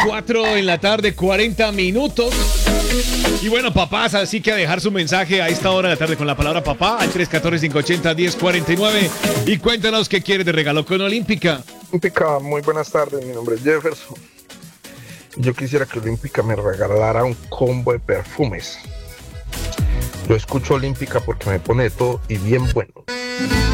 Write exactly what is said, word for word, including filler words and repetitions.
cuatro en la tarde, cuarenta minutos. Y bueno, papás, así que a dejar su mensaje a esta hora de la tarde con la palabra papá al tres uno cuatro, cinco ocho cero, uno cero cuatro nueve y cuéntanos qué quieres de regalo con Olímpica. Olímpica, muy buenas tardes, mi nombre es Jefferson. Yo quisiera que Olímpica me regalara un combo de perfumes. Yo escucho Olímpica porque me pone de todo y bien bueno.